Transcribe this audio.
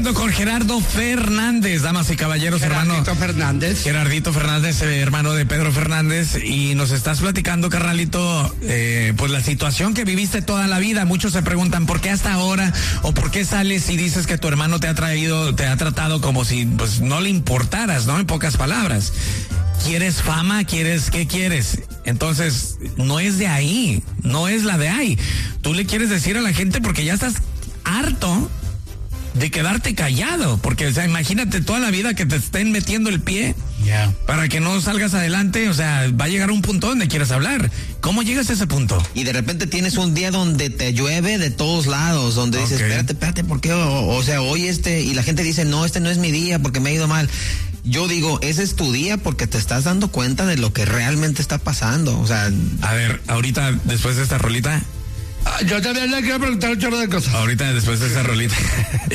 platicando con Gerardo Fernández, damas y caballeros, Gerardito Fernández. Gerardito Fernández, hermano de Pedro Fernández, y nos estás platicando, carnalito, pues la situación que viviste toda la vida. Muchos se preguntan por qué hasta ahora, o por qué sales y dices que tu hermano te ha tratado como si pues no le importaras, ¿no? En pocas palabras. ¿Quieres fama? ¿Qué quieres? Entonces, no es de ahí, no es la de ahí. Tú le quieres decir a la gente porque ya estás harto de quedarte callado, porque, o sea, imagínate toda la vida que te estén metiendo el pie para que no salgas adelante. O sea, va a llegar un punto donde quieras hablar. ¿Cómo llegas a ese punto? Y de repente tienes un día donde te llueve de todos lados, donde dices, espérate, ¿por qué? O sea, hoy y la gente dice, no, este no es mi día porque me ha ido mal. Yo digo, ese es tu día porque te estás dando cuenta de lo que realmente está pasando. O sea, a ver, ahorita, después de esta rolita. Yo también le quiero preguntar un chorro de cosas. Ahorita, después de esa rolita.